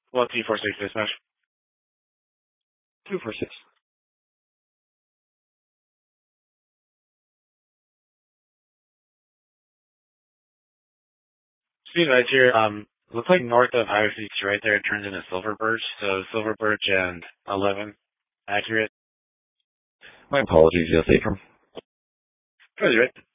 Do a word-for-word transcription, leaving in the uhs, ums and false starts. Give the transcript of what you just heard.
Well, T four six dispatch. two four six. Speed Lights here. Um, looks like north of Highway fifty-two right there, it turns into Silver Birch. So Silver Birch and eleven. Accurate. My apologies, yes, Atrum. Crazy, right?